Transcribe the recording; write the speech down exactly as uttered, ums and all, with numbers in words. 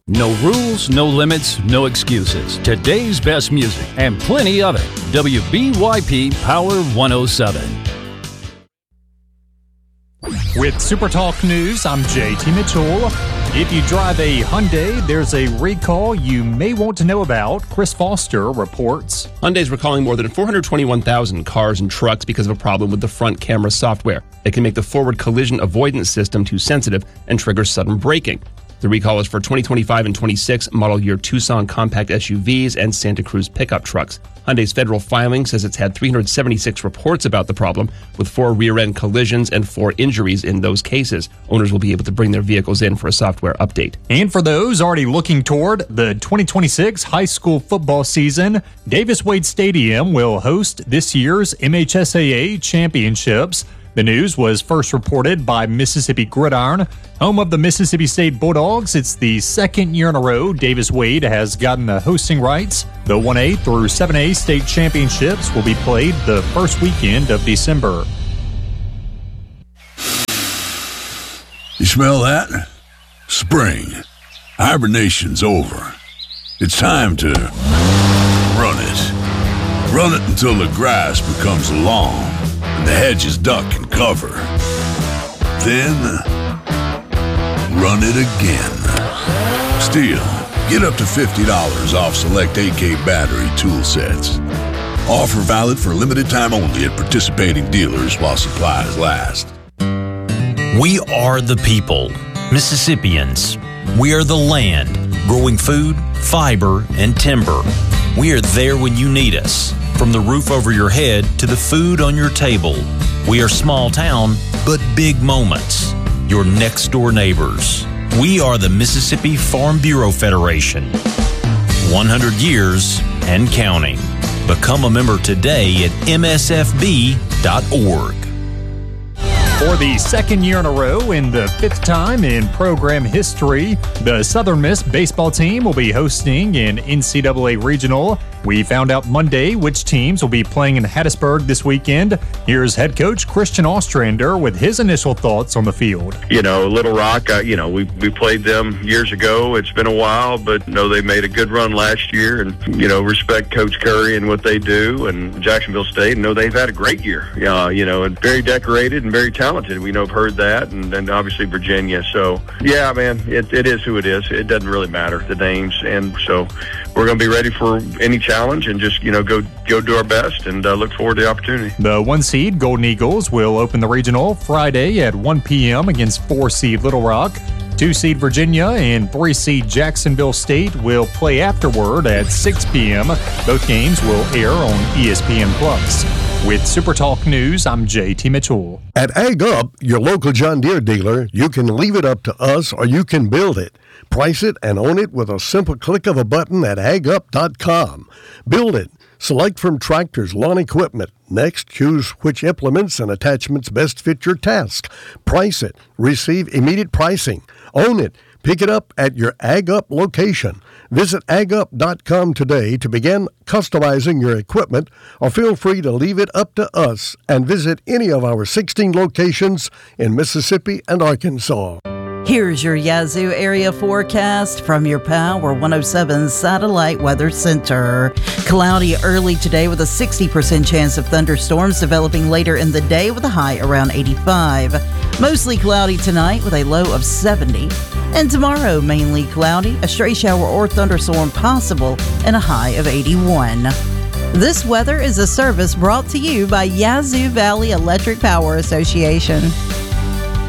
No rules, no limits, no excuses. Today's best music and plenty of it. W B Y P Power one oh seven. With Super Talk News, I'm J T Mitchell. If you drive a Hyundai, there's a recall you may want to know about. Chris Foster reports. Hyundai's recalling more than four hundred twenty-one thousand cars and trucks because of a problem with the front camera software. It can make the forward collision avoidance system too sensitive and trigger sudden braking. The recall is for twenty twenty-five and twenty-six model year Tucson compact S U Vs and Santa Cruz pickup trucks. Hyundai's federal filing says it's had three hundred seventy-six reports about the problem, with four rear-end collisions and four injuries in those cases. Owners will be able to bring their vehicles in for a software update. And for those already looking toward the twenty twenty-six high school football season, Davis Wade Stadium will host this year's M H S A A championships. The news was first reported by Mississippi Gridiron, home of the Mississippi State Bulldogs. It's the second year in a row Davis Wade has gotten the hosting rights. The one A through seven A state championships will be played the first weekend of December. You smell that? Spring. Hibernation's over. It's time to run it. Run it until the grass becomes long and the hedges duck and cover. Then, run it again. Stihl, get up to fifty dollars off select A K battery tool sets. Offer valid for limited time only at participating dealers while supplies last. We are the people, Mississippians. We are the land, growing food, fiber, and timber. We are there when you need us. From the roof over your head to the food on your table. We are small town, but big moments. Your next door neighbors. We are the Mississippi Farm Bureau Federation. one hundred years and counting. Become a member today at M S F B dot org. For the second year in a row and the fifth time in program history, the Southern Miss baseball team will be hosting an N C double A regional. We found out Monday which teams will be playing in Hattiesburg this weekend. Here's head coach Christian Ostrander with his initial thoughts on the field. You know, Little Rock, uh, you know, we we played them years ago. It's been a while, but you know, they made a good run last year, and you know, respect Coach Curry and what they do, and Jacksonville State. You know, they've had a great year. Uh, you know, and very decorated and very talented. We know have heard that, and then obviously Virginia. So yeah, man, it it is who it is. It doesn't really matter the names, and so we're going to be ready for any challenge and just, you know, go go do our best and uh, look forward to the opportunity. The one seed Golden Eagles will open the regional Friday at one p.m. against four seed Little Rock. two seed Virginia and three seed Jacksonville State will play afterward at six p.m. Both games will air on E S P N Plus. With Super Talk News, I'm J T Mitchell. At Ag Up, your local John Deere dealer, you can leave it up to us or you can build it. Price it and own it with a simple click of a button at ag up dot com. Build it. Select from tractors, lawn equipment. Next, choose which implements and attachments best fit your task. Price it. Receive immediate pricing. Own it. Pick it up at your Ag Up location. Visit ag up dot com today to begin customizing your equipment, or feel free to leave it up to us and visit any of our sixteen locations in Mississippi and Arkansas. Here's your Yazoo area forecast from your Power one oh seven Satellite Weather Center. Cloudy early today with a sixty percent chance of thunderstorms developing later in the day with a high around eighty-five. Mostly cloudy tonight with a low of seventy. And tomorrow, mainly cloudy, a stray shower or thunderstorm possible, and a high of eighty-one. This weather is a service brought to you by Yazoo Valley Electric Power Association.